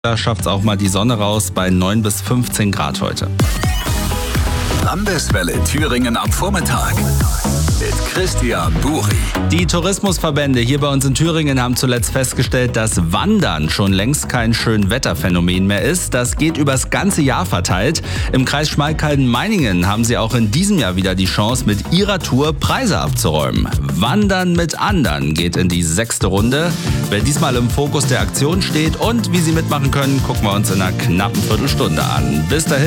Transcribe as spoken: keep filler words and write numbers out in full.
Da schafft es auch mal die Sonne raus bei neun bis fünfzehn Grad heute. Landeswelle Thüringen am Vormittag mit Christian Buri. Die Tourismusverbände hier bei uns in Thüringen haben zuletzt festgestellt, dass Wandern schon längst kein Schönwetterphänomen mehr ist. Das geht übers ganze Jahr verteilt. Im Kreis Schmalkalden-Meiningen haben sie auch in diesem Jahr wieder die Chance, mit ihrer Tour Preise abzuräumen. Wandern mit anderen geht in die sechste Runde. Wer diesmal im Fokus der Aktion steht und wie Sie mitmachen können, gucken wir uns in einer knappen Viertelstunde an. Bis dahin.